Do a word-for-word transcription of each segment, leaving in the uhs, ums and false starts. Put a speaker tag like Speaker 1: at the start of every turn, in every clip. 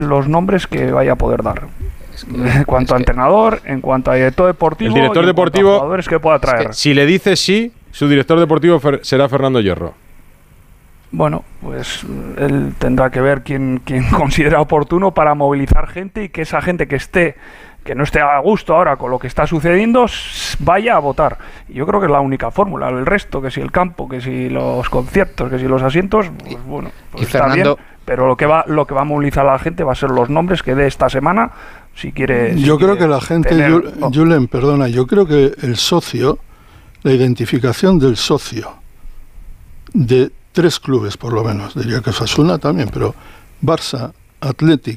Speaker 1: los nombres que vaya a poder dar. Es que, en cuanto a
Speaker 2: que,
Speaker 1: entrenador, en cuanto a director deportivo,
Speaker 3: el director
Speaker 1: y en
Speaker 3: deportivo,
Speaker 1: cuanto a jugadores que pueda traer.
Speaker 3: Es que si le dice sí, su director deportivo fer, será Fernando Hierro.
Speaker 1: Bueno, pues él tendrá que ver quién, quién considera oportuno para movilizar gente y que esa gente que esté que no esté a gusto ahora con lo que está sucediendo vaya a votar. Y yo creo que es la única fórmula. El resto, que si el campo, que si los conciertos, que si los asientos, pues bueno, pues está Fernando... bien. Pero lo que va lo que va a movilizar a la gente va a ser los nombres que dé esta semana, si quiere. Si
Speaker 4: yo
Speaker 1: quiere
Speaker 4: creo que la gente,
Speaker 1: tener...
Speaker 4: Julen, perdona, yo creo que el socio, la identificación del socio de tres clubes, por lo menos, diría que Osasuna también, pero Barça, Athletic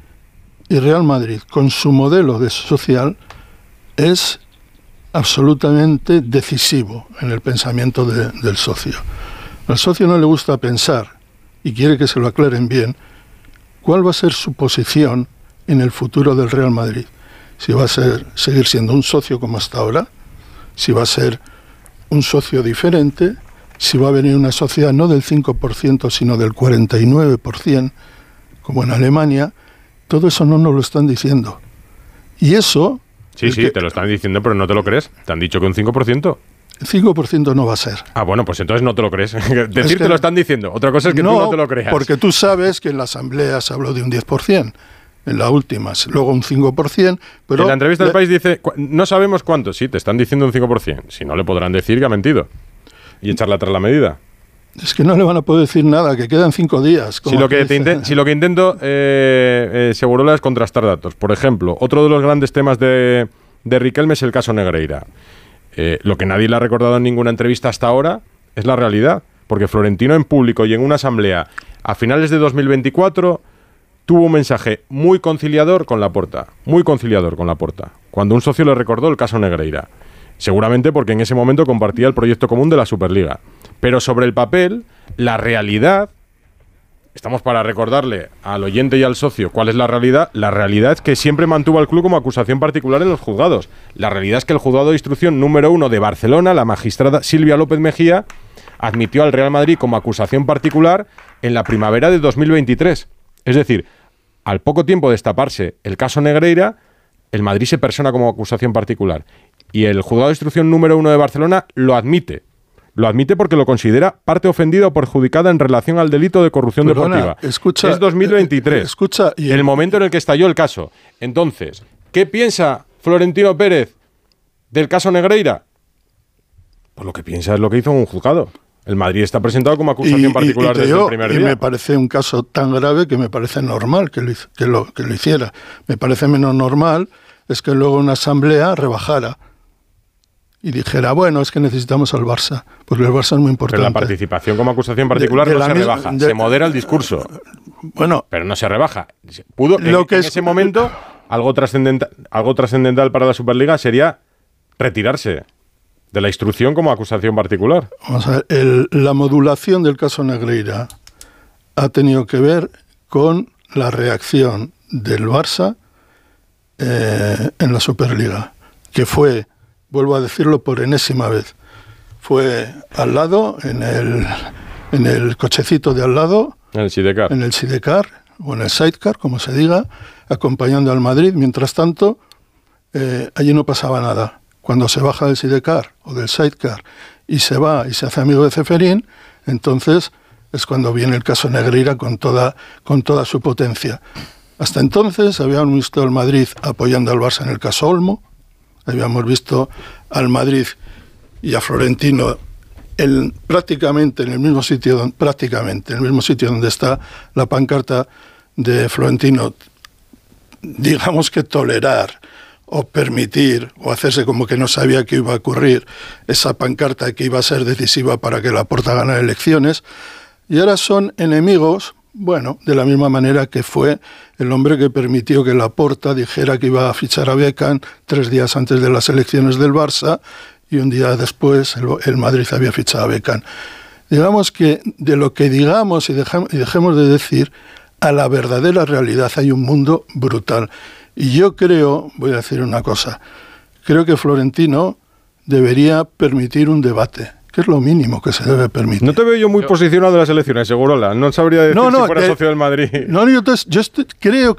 Speaker 4: y Real Madrid, con su modelo de social, es absolutamente decisivo en el pensamiento de, del socio. Al socio no le gusta pensar, y quiere que se lo aclaren bien, cuál va a ser su posición en el futuro del Real Madrid. Si va a ser seguir siendo un socio como hasta ahora, si va a ser un socio diferente, si va a venir una sociedad no del cinco por ciento, sino del cuarenta y nueve por ciento, como en Alemania. Todo eso no nos lo están diciendo. Y eso...
Speaker 3: Sí, sí, que, te lo están diciendo, pero no te lo crees. Te han dicho que un cinco por ciento.
Speaker 4: El cinco por ciento no va a ser.
Speaker 3: Ah, bueno, pues entonces no te lo crees. Decir
Speaker 4: es que,
Speaker 3: te lo están diciendo. Otra cosa es que
Speaker 4: no,
Speaker 3: tú no te lo creas.
Speaker 4: Porque tú sabes que en la asamblea se habló de un diez por ciento. En la última, luego un cinco por ciento. Pero
Speaker 3: en la entrevista
Speaker 4: le,
Speaker 3: del País dice, no sabemos cuánto. Sí, te están diciendo un cinco por ciento. Si no, le podrán decir que ha mentido. Y echarle atrás la medida.
Speaker 4: Es que no le van a poder decir nada, que quedan cinco días.
Speaker 3: Si lo que, te inten- si lo que intento, eh, eh, Segurola, es contrastar datos. Por ejemplo, otro de los grandes temas de, de Riquelme es el caso Negreira. Eh, lo que nadie le ha recordado en ninguna entrevista hasta ahora es la realidad. Porque Florentino en público y en una asamblea a finales de dos mil veinticuatro tuvo un mensaje muy conciliador con Laporta. Muy conciliador con Laporta. Cuando un socio le recordó el caso Negreira. Seguramente porque en ese momento compartía el proyecto común de la Superliga. Pero sobre el papel, la realidad, estamos para recordarle al oyente y al socio cuál es la realidad, la realidad es que siempre mantuvo al club como acusación particular en los juzgados. La realidad es que el juzgado de instrucción número uno de Barcelona, la magistrada Silvia López Mejía, admitió al Real Madrid como acusación particular en la primavera de dos mil veintitrés. Es decir, al poco tiempo de destaparse el caso Negreira, el Madrid se persona como acusación particular. Y el juzgado de instrucción número uno de Barcelona lo admite. Lo admite porque lo considera parte ofendida o perjudicada en relación al delito de corrupción
Speaker 4: Perdona,
Speaker 3: deportiva.
Speaker 4: Escucha,
Speaker 3: es dos mil veintitrés.
Speaker 4: Eh, escucha, y
Speaker 3: el, el momento en el que estalló el caso. Entonces, ¿qué piensa Florentino Pérez del caso Negreira? Pues lo que piensa es lo que hizo en un juzgado. El Madrid está presentado como acusación
Speaker 4: y,
Speaker 3: particular
Speaker 4: y, y
Speaker 3: desde
Speaker 4: yo,
Speaker 3: el primer
Speaker 4: y
Speaker 3: día.
Speaker 4: Y me parece un caso tan grave que me parece normal que lo, que, lo, que lo hiciera. Me parece menos normal es que luego una asamblea rebajara y dijera, bueno, es que necesitamos al Barça, porque el Barça es muy importante.
Speaker 3: Pero la participación como acusación particular de, de no se misma, rebaja, de, se modera el discurso.
Speaker 4: Bueno,
Speaker 3: pero no se rebaja. Pudo,
Speaker 4: lo
Speaker 3: en,
Speaker 4: que
Speaker 3: en
Speaker 4: es,
Speaker 3: ese momento, algo trascendental, algo trascendental para la Superliga sería retirarse de la instrucción como acusación particular.
Speaker 4: Vamos a ver, el, la modulación del caso Negreira ha tenido que ver con la reacción del Barça eh, en la Superliga, que fue, vuelvo a decirlo por enésima vez, fue al lado, en el, en el cochecito de al lado,
Speaker 3: en el Sidecar,
Speaker 4: en el Sidecar o en el Sidecar, como se diga, acompañando al Madrid. Mientras tanto, eh, allí no pasaba nada. Cuando se baja del Sidecar o del Sidecar y se va y se hace amigo de Ceferín, entonces es cuando viene el caso Negreira con toda, con toda su potencia. Hasta entonces habíamos visto al Madrid apoyando al Barça en el caso Olmo, habíamos visto al Madrid y a Florentino en, prácticamente en el mismo sitio, prácticamente en el mismo sitio donde está la pancarta de Florentino, digamos que tolerar o permitir, o hacerse como que no sabía que iba a ocurrir esa pancarta que iba a ser decisiva para que Laporta ganara elecciones, y ahora son enemigos, bueno, de la misma manera que fue el hombre que permitió que Laporta dijera que iba a fichar a Beckham tres días antes de las elecciones del Barça, y un día después el, el Madrid había fichado a Beckham. Digamos que de lo que digamos y, deja, y dejemos de decir, a la verdadera realidad hay un mundo brutal. Y yo creo, voy a decir una cosa, creo que Florentino debería permitir un debate que es lo mínimo que se debe permitir.
Speaker 3: No te veo yo muy yo, posicionado en las elecciones, Segurola. No sabría decir no, no, si fuera
Speaker 4: de,
Speaker 3: socio del Madrid.
Speaker 4: No, yo, te, yo estoy, creo